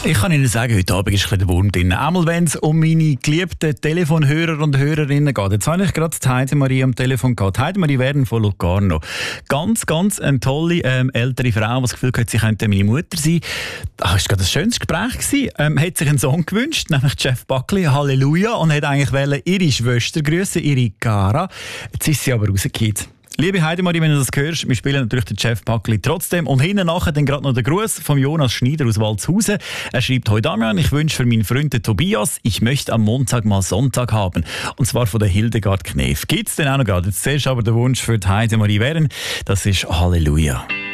Ich kann Ihnen sagen, heute Abend ist ein bisschen der Wurm drin. Einmal, wenn es um meine geliebten Telefonhörer und Hörerinnen geht. Jetzt habe ich gerade die Heidemarie am Telefon gehabt. Heidemarie Werden von Locarno. Ganz eine tolle ältere Frau, die das Gefühl hat, sie könnte meine Mutter sein. Das war gerade ein schönes Gespräch gewesen. Hat sich einen Song gewünscht, nämlich Jeff Buckley, Halleluja, und hat eigentlich ihre Schwester grüßen, ihre Cara. Jetzt ist sie aber rausgefallen. Liebe Heidemarie, wenn du das hörst, wir spielen natürlich den Jeff Buckley trotzdem. Und hinten nachher dann gerade noch der Gruß von Jonas Schneider aus Waldshausen. Er schreibt: Hoi Damian, ich wünsche für meinen Freund den Tobias, ich möchte am Montag mal Sonntag haben. Und zwar von der Hildegard Knef. Gibt's denn auch noch gerade? Jetzt zuerst aber der Wunsch für die Heidemarie Werden. Das ist Halleluja.